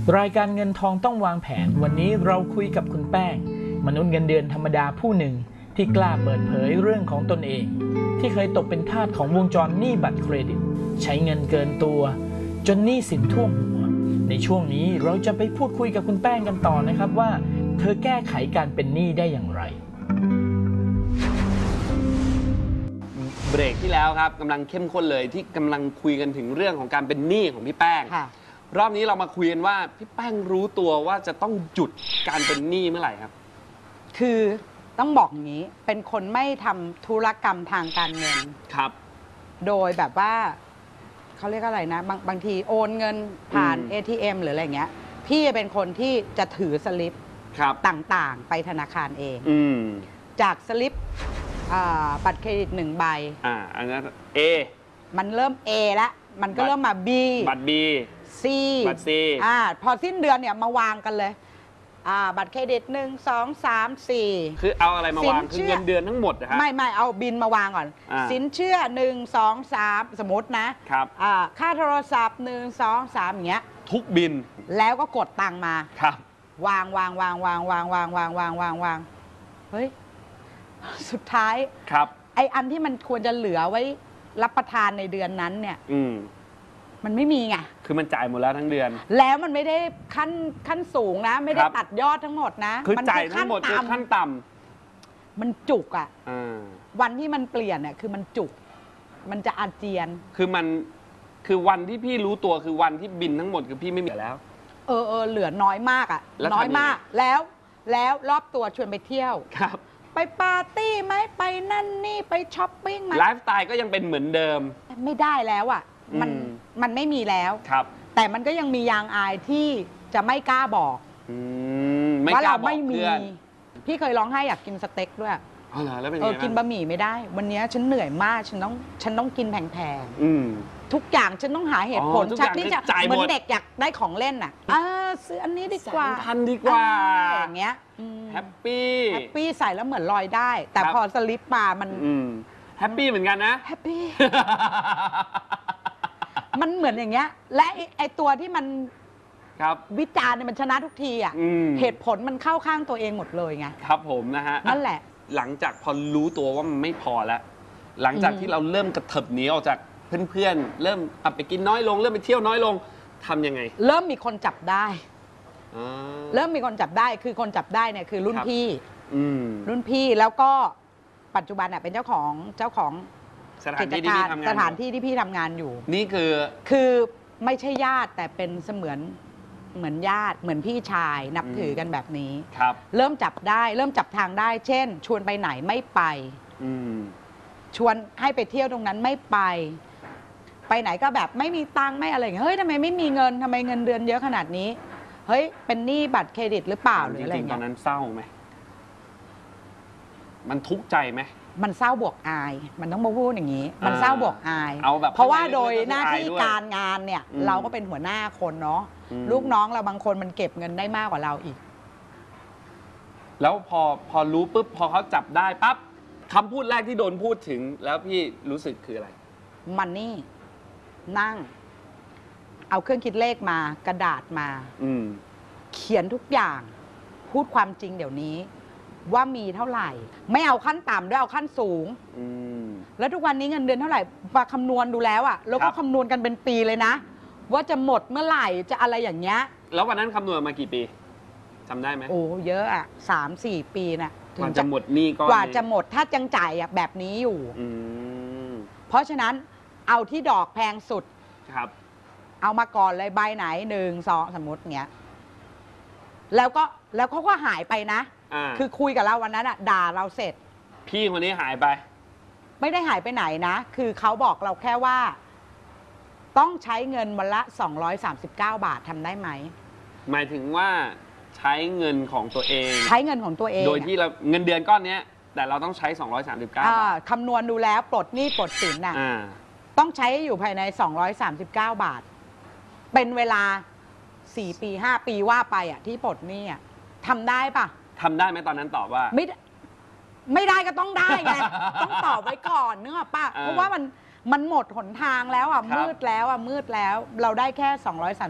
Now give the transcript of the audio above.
รายการเงินทองต้องวางแผนวันนี้เราคุยกับคุณแป้งมนุษย์เงินเดือนธรรมดาผู้หนึ่งที่กล้าเปิดเผยเรื่องของตนเองที่เคยตกเป็นทาสของวงจรหนี้บัตรเครดิตใช้เงินเกินตัวจนหนี้สินท่วมหัวในช่วงนี้เราจะไปพูดคุยกับคุณแป้งกันต่อนะครับว่าเธอแก้ไขการเป็นหนี้ได้อย่างไรเบรกที่แล้วครับกำลังเข้มข้นเลยที่กำลังคุยกันถึงเรื่องของการเป็นหนี้ของพี่แป้งรอบนี้เรามาคุยกันว่าพี่แป้งรู้ตัวว่าจะต้องหยุดการเป็นหนี้เมื่อไหร่ครับคือต้องบอกอย่างนี้เป็นคนไม่ทำธุรกรรมทางการเงินครับโดยแบบว่าเขาเรียกอะไรนะบางทีโอนเงินผ่าน ATM หรืออะไรเงี้ยพี่เป็นคนที่จะถือสลิปต่างๆไปธนาคารเองจากสลิปบัตรเครดิต1 ใบอันนั้น A มันเริ่ม A แล้วมันก็เริ่มมา B บัตร B C บัตร C พอสิ้นเดือนเนี่ยมาวางกันเลยบัตรเครดิต1 2 3 4 คือเอาอะไรมาวางคือเงินเดือนทั้งหมดนะฮะไม่เอาบินมาวางก่อนสินเชื่อ1 2 3สมมตินะครับค่าโทรศัพท์1 2 3อย่างเงี้ยทุกบินแล้วก็กดตังมาครับวางเฮ้ยสุดท้ายครับไออันที่มันควรจะเหลือไว้รับประทานในเดือนนั้นเนี่ยมันไม่มีไงคือมันจ่ายหมดแล้วทั้งเดือนแล้วมันไม่ได้ขั้นสูงนะไม่ได้ตัดยอดทั้งหมดนะคือจ่ายทั้งหมดคือขั้นต่ำมันจุกวันที่มันเปลี่ยนเนี่ยคือมันจุกมันจะอาเจียนคือวันที่พี่รู้ตัวคือวันที่บินทั้งหมดคือพี่ไม่มีแล้วเหลือน้อยมากน้อยมากแล้วรอบตัวชวนไปเที่ยวครับไปปาร์ตี้ไหมไปนั่นนี่ไปช้อปปิ้งไหมไลฟ์สไตล์ก็ยังเป็นเหมือนเดิมไม่ได้แล้วมันไม่มีแล้วครับแต่มันก็ยังมียางอายที่จะไม่กล้าบอกว่าเราไม่มีพี่เคยร้องไห้อยากกินสเต็กด้วยแล้วเป็นไงกินบะหมี่ไม่ได้วันนี้ฉันเหนื่อยมากฉันต้องกินแพงๆทุกอย่างฉันต้องหาเหตุผลชักนี่จะเหมือนเด็กอยากได้ของเล่นซื้ออันนี้ดีกว่า 3,000 ดีกว่าอย่างเงี้ยแฮปปี้ใส่แล้วเหมือนลอยได้แต่พอสลิปมามันแฮปปี้เหมือนกันนะแฮปปี้มันเหมือนอย่างเงี้ยและไอตัวที่มันวิจารณ์เนี่ยมันชนะทุกทีเหตุผลมันเข้าข้างตัวเองหมดเลยไงครับผมนะฮะนั่นแหละหลังจากพอรู้ตัวว่ามันไม่พอแล้วหลังจากที่เราเริ่มกระเถิบหนีออกจากเพื่อนๆเริ่มไปกินน้อยลงเริ่มไปเที่ยวน้อยลงทำยังไงเริ่มมีคนจับได้เริ่มมีคนจับได้คือคนจับได้เนี่ยคือรุ่นพี่แล้วก็ปัจจุบันเป็นเจ้าของสถานที่ที่พี่ทำงานอยู่นี่คือไม่ใช่ญาติแต่เป็นเสมือนเหมือนญาติเหมือนพี่ชายนับถือกันแบบนี้เริ่มจับได้เริ่มจับทางได้เช่นชวนไปไหนไม่ไปชวนให้ไปเที่ยวตรงนั้นไม่ไปไหนก็แบบไม่มีตังค์ไม่อะไรอย่างเงี้ยเฮ้ยทำไมไม่มีเงินทำไมเงินเดือนเยอะขนาดนี้เฮ้ยเป็นหนี้บัตรเครดิตหรือเปล่าหรืออะไรเงี้ยตอนนั้นเศร้าไหมมันทุกข์ใจไหมมันเศร้าบวกอายมันต้องมาพูดอย่างนี้มันเศร้าบวกอายเพราะว่าโดยหน้าที่การงานเนี่ยเราก็เป็นหัวหน้าคนเนาะลูกน้องเราบางคนมันเก็บเงินได้มากกว่าเราอีกแล้วพอรู้ปุ๊บพอเขาจับได้ปั๊บคำพูดแรกที่โดนพูดถึงแล้วพี่รู้สึกคืออะไรมันนี่นั่งเอาเครื่องคิดเลขมากระดาษมาเขียนทุกอย่างพูดความจริงเดี๋ยวนี้ว่ามีเท่าไหร่ไม่เอาขั้นต่ำด้วยเอาขั้นสูงแล้วทุกวันนี้เงินเดือนเท่าไหร่มาคำนวณดูแล้วแล้วก็คำนวณกันเป็นปีเลยนะว่าจะหมดเมื่อไหร่จะอะไรอย่างเงี้ยแล้ววันนั้นคำนวณมากี่ปีจำได้ไหมโอ้เยอะ3-4 ปีนะกว่าจะหมดนี่ก็กว่าจะหมดถ้าจังจ่ายแบบนี้อยู่เพราะฉะนั้นเอาที่ดอกแพงสุดครับเอามาก่อนเลยใบไหน1 2สมมติเงี้ยแล้วเขาก็หายไปนะคือคุยกับเราวันนั้นด่าเราเสร็จพี่คนนี้หายไปไม่ได้หายไปไหนนะคือเขาบอกเราแค่ว่าต้องใช้เงินวันละ239 บาททำได้ไหมหมายถึงว่าใช้เงินของตัวเองใช้เงินของตัวเองโดยที่เราเงินเดือนก้อนนี้แต่เราต้องใช้239 บาทคำนวณดูแล้วปลดหนี้ปลดสินต้องใช้อยู่ภายใน239 บาทเป็นเวลา4 ปี 5 ปีว่าไปที่ปลดหนี้ทำได้ปะทำได้ไหมตอนนั้นตอบว่าไม่ได้ก็ต้องได้ไงต้องตอบไว้ก่อนนึกออกปะเพราะว่ามันหมดหนทางแล้วมืดแล้วเราได้แค่230